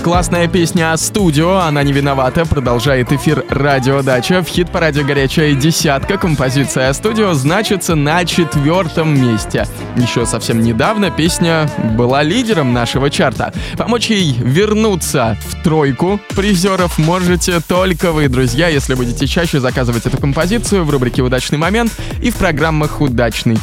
Классная песня «Студио», она не виновата, продолжает эфир «Радиодача». В хит-параде «Горячая десятка» композиция «Студио» значится на 4-м месте. Еще совсем недавно песня была лидером нашего чарта. Помочь ей вернуться в тройку призеров можете только вы, друзья, если будете чаще заказывать эту композицию в рубрике «Удачный момент» и в программах «Удачный